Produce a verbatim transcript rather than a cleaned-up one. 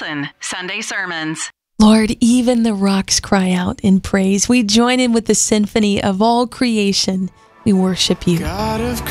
Wilson, Sunday Sermons. Lord, even the rocks cry out in praise. We join in with the symphony of all creation. We worship you. God of